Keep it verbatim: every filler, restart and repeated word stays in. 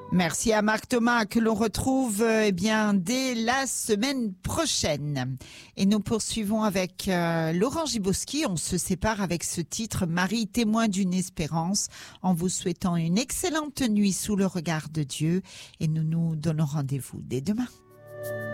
Merci à Marc Thomas que l'on retrouve eh bien dès la semaine prochaine. Et nous poursuivons avec euh, Laurent Gibowski. On se sépare avec ce titre Marie, témoin d'une espérance, en vous souhaitant une excellente nuit sous le regard de Dieu. Et nous nous donnons rendez-vous dès demain.